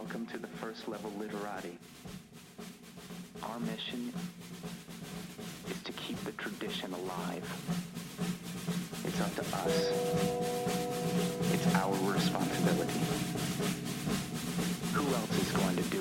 Welcome to the first level literati. Our mission is to keep the tradition alive. It's up to us. It's our responsibility.